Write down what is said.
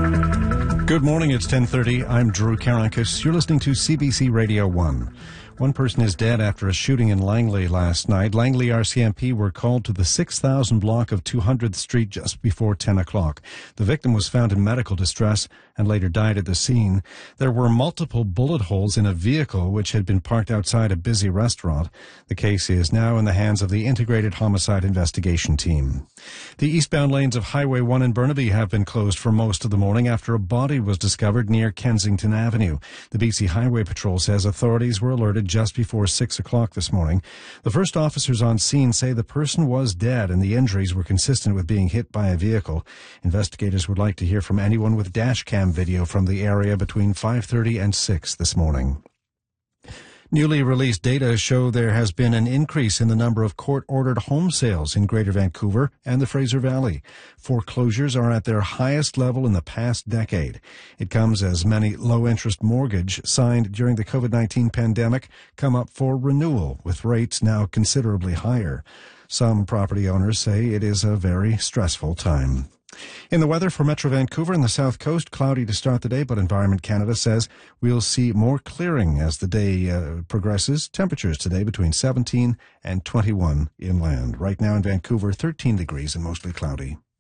Good morning, it's 10:30. I'm Drew Karankas. You're listening to CBC Radio 1. One person is dead after a shooting in Langley last night. Langley RCMP were called to the 6000 block of 200th Street just before 10 o'clock. The victim was found in medical distress and later died at the scene. There were multiple bullet holes in a vehicle which had been parked outside a busy restaurant. The case is now in the hands of the Integrated Homicide Investigation Team. The eastbound lanes of Highway 1 in Burnaby have been closed for most of the morning after a body was discovered near Kensington Avenue. The BC Highway Patrol says authorities were alerted just before 6 o'clock this morning. The first officers on scene say the person was dead and the injuries were consistent with being hit by a vehicle. Investigators would like to hear from anyone with dash cam video from the area between 5:30 and 6 this morning. Newly released data show there has been an increase in the number of court-ordered home sales in Greater Vancouver and the Fraser Valley. Foreclosures are at their highest level in the past decade. It comes as many low-interest mortgages signed during the COVID-19 pandemic come up for renewal, with rates now considerably higher. Some property owners say it is a very stressful time. In the weather for Metro Vancouver and the South Coast, cloudy to start the day, but Environment Canada says we'll see more clearing as the day progresses. Temperatures today between 17 and 21 inland. Right now in Vancouver, 13 degrees and mostly cloudy.